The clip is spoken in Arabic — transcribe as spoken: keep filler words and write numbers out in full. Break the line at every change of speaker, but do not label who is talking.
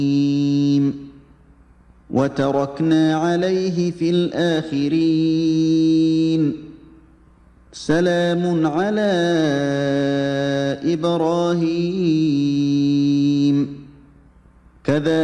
وتركنا عليه في الآخرين سلام على إبراهيم كذلك